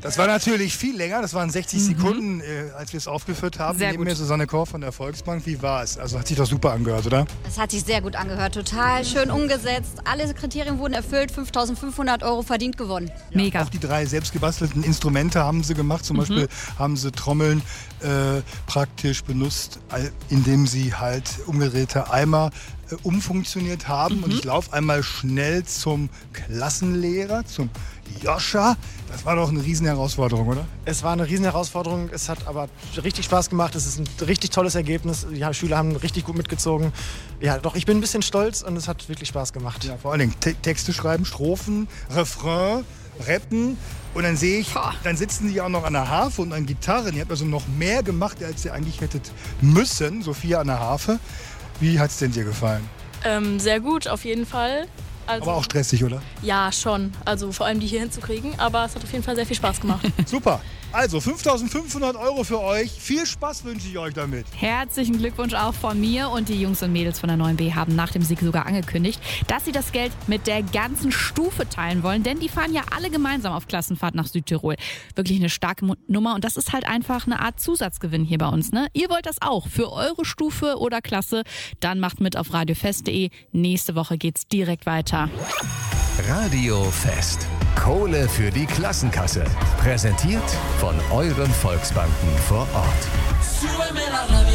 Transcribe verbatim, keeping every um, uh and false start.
Das war natürlich viel länger, das waren sechzig mhm. Sekunden, äh, als wir es aufgeführt haben. Sehr Neben gut. mir Susanne Koch von der Volksbank. Wie war es? Also hat sich doch super angehört, oder? Es hat sich sehr gut angehört, total schön umgesetzt. Alle Kriterien wurden erfüllt, fünftausendfünfhundert Euro verdient gewonnen. Ja, Mega. Auch die drei selbstgebastelten Instrumente haben sie gemacht. Zum mhm. Beispiel haben sie Trommeln äh, praktisch benutzt, indem sie halt umgedrehte Eimer äh, umfunktioniert haben. Mhm. Und ich laufe einmal schnell zum Klassenlehrer, zum Joscha. Das war doch eine riesen Herausforderung, oder? Es war eine riesen Herausforderung. Es hat aber richtig Spaß gemacht. Es ist ein richtig tolles Ergebnis. Die Schüler haben richtig gut mitgezogen. Ja, doch, ich bin ein bisschen stolz und es hat wirklich Spaß gemacht. Ja, vor allen Dingen Te- Texte schreiben, Strophen, Refrain, rappen. Und dann sehe ich, dann sitzen die auch noch an der Harfe und an Gitarren. Ihr habt also noch mehr gemacht, als ihr eigentlich hättet müssen. Sophia an der Harfe. Wie hat es denn dir gefallen? Ähm, sehr gut, auf jeden Fall. Also, aber auch stressig, oder? Ja, schon. Also vor allem die hier hinzukriegen. Aber es hat auf jeden Fall sehr viel Spaß gemacht. Super. Also fünftausendfünfhundert Euro für euch. Viel Spaß wünsche ich euch damit. Herzlichen Glückwunsch auch von mir. Und die Jungs und Mädels von der neun B haben nach dem Sieg sogar angekündigt, dass sie das Geld mit der ganzen Stufe teilen wollen. Denn die fahren ja alle gemeinsam auf Klassenfahrt nach Südtirol. Wirklich eine starke Mu- Nummer. Und das ist halt einfach eine Art Zusatzgewinn hier bei uns. Ne? Ihr wollt das auch für eure Stufe oder Klasse? Dann macht mit auf radiofest punkt de. Nächste Woche geht's direkt weiter. Radio Fest. Kohle für die Klassenkasse. Präsentiert von euren Volksbanken vor Ort.